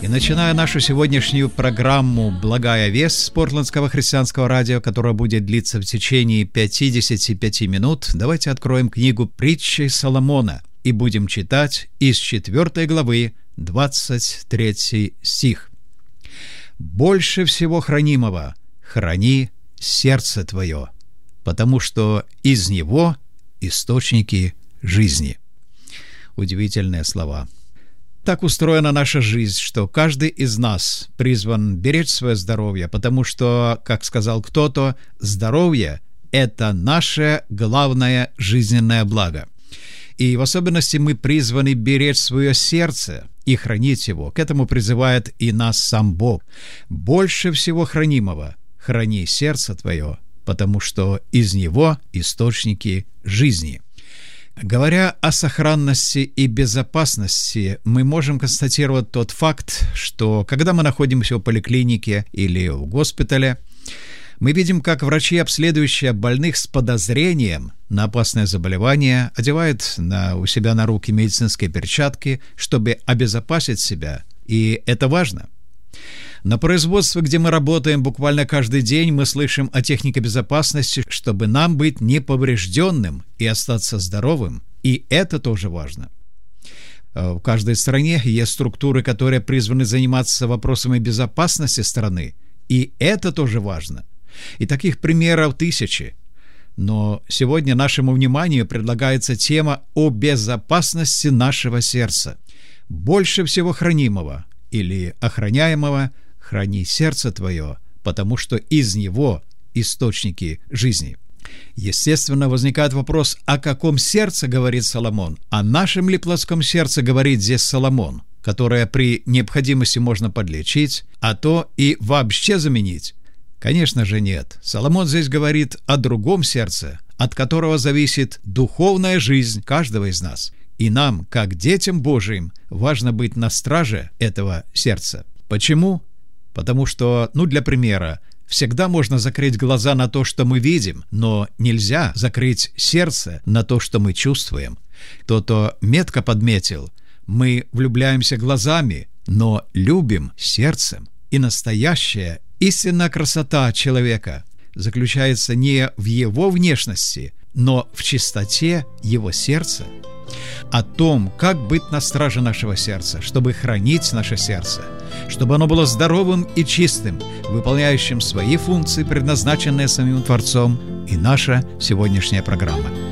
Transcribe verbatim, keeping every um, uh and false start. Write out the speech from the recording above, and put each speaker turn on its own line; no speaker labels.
И начиная нашу сегодняшнюю программу «Благая весть» с Портландского христианского радио, которая будет длиться в течение пятидесяти пяти минут, давайте откроем книгу «Притчи Соломона» и будем читать из четвёртой главы, двадцать третий стих. «Больше всего хранимого храни сердце твое, потому что из него источники жизни». Удивительные слова. Так устроена наша жизнь, что каждый из нас призван беречь свое здоровье, потому что, как сказал кто-то, здоровье – это наше главное жизненное благо. И в особенности мы призваны беречь свое сердце и хранить его. К этому призывает и нас сам Бог. «Больше всего хранимого храни сердце твое, потому что из него источники жизни». Говоря о сохранности и безопасности, мы можем констатировать тот факт, что когда мы находимся в поликлинике или в госпитале, мы видим, как врачи, обследующие больных с подозрением на опасное заболевание, одевают на, у себя на руки медицинские перчатки, чтобы обезопасить себя, и это важно. На производстве, где мы работаем буквально каждый день, мы слышим о технике безопасности, чтобы нам быть неповрежденным и остаться здоровым, и это тоже важно. В каждой стране есть структуры, которые призваны заниматься вопросами безопасности страны, и это тоже важно. И таких примеров тысячи. Но сегодня нашему вниманию предлагается тема о безопасности нашего сердца. Больше всего хранимого или охраняемого храни сердце твое, потому что из него источники жизни. Естественно, возникает вопрос, о каком сердце говорит Соломон? О нашем ли плотском сердце говорит здесь Соломон, которое при необходимости можно подлечить, а то и вообще заменить? Конечно же нет. Соломон здесь говорит о другом сердце, от которого зависит духовная жизнь каждого из нас. И нам, как детям Божиим, важно быть на страже этого сердца. Почему? Потому что, ну, для примера, всегда можно закрыть глаза на то, что мы видим, но нельзя закрыть сердце на то, что мы чувствуем. Кто-то метко подметил, мы влюбляемся глазами, но любим сердцем. И настоящая истинная красота человека заключается не в его внешности, но в чистоте его сердца. О том, как быть на страже нашего сердца, чтобы хранить наше сердце, чтобы оно было здоровым и чистым, выполняющим свои функции, предназначенные самим Творцом, и наша сегодняшняя программа.